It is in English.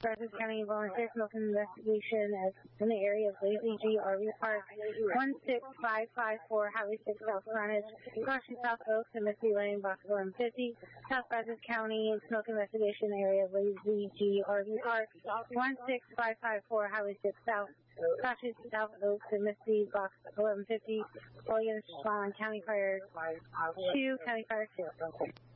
Brazos County volunteer smoke investigation in the area of Lazy G RV Park, 16554 Highway 6 South Frontage, Caution South Oaks and Mississippi Lane, box 1150. South Brazos County smoke investigation area of Lazy G RV Park, 16554 Highway 6 South, Caution South Oaks and Mississippi, box 1150. All units respond, County Fire 2, County Fire 2.